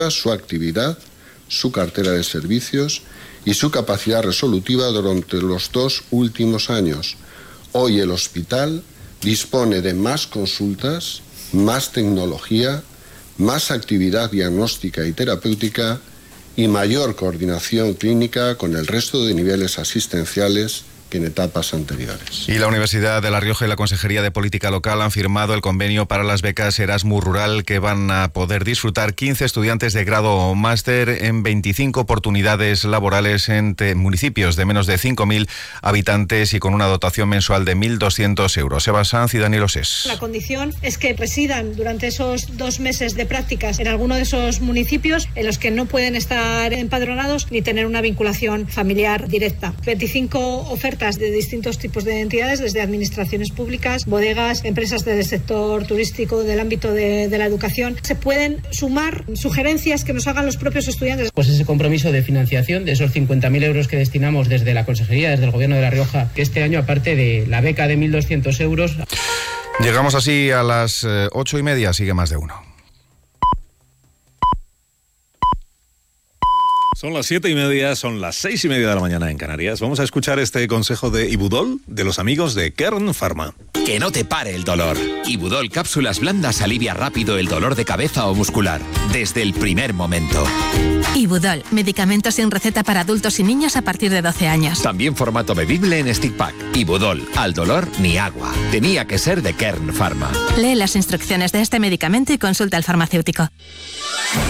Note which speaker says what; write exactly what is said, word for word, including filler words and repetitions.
Speaker 1: su actividad, su cartera de servicios y su capacidad resolutiva durante los dos últimos años. Hoy el hospital dispone de más consultas, más tecnología, más actividad diagnóstica y terapéutica y mayor coordinación clínica con el resto de niveles asistenciales que en etapas anteriores.
Speaker 2: Y la Universidad de La Rioja y la Consejería de Política Local han firmado el convenio para las becas Erasmus Rural, que van a poder disfrutar quince estudiantes de grado o máster en veinticinco oportunidades laborales en municipios de menos de cinco mil habitantes y con una dotación mensual de mil doscientos euros. Eva Sanz y Daniel Osés.
Speaker 3: La condición es que residan durante esos dos meses de prácticas en alguno de esos municipios en los que no pueden estar empadronados ni tener una vinculación familiar directa. veinticinco ofertas de distintos tipos de entidades, desde administraciones públicas, bodegas, empresas del sector turístico, del ámbito de, de la educación. Se pueden sumar sugerencias que nos hagan los propios estudiantes.
Speaker 4: Pues ese compromiso de financiación de esos cincuenta mil euros que destinamos desde la Consejería, desde el Gobierno de La Rioja, que este año, aparte de la beca de mil doscientos euros...
Speaker 2: Llegamos así a las eh, ocho y media, sigue Más de Uno.
Speaker 5: Son las siete y media, son las seis y media de la mañana en Canarias. Vamos a escuchar este consejo de Ibudol, de los amigos de Kern Pharma.
Speaker 6: Que no te pare el dolor. Ibudol Cápsulas Blandas alivia rápido el dolor de cabeza o muscular, desde el primer momento.
Speaker 7: Ibudol, medicamento sin receta para adultos y niños a partir de doce años.
Speaker 6: También formato bebible en stick pack. Ibudol, al dolor ni agua. Tenía que ser de Kern Pharma.
Speaker 7: Lee las instrucciones de este medicamento y consulta al farmacéutico.